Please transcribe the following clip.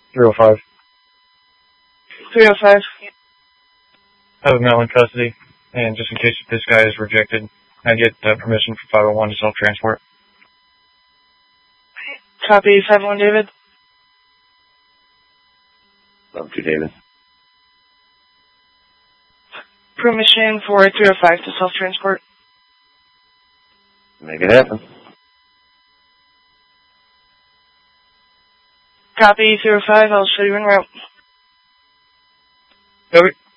305. 305. I have a male in custody, and just in case if this guy is rejected, I get permission for 501 to self-transport. Copy, 501 David. Love you, David. Permission for 305 to self-transport. Make it happen. Copy, 305. I'll show you en route. Okay.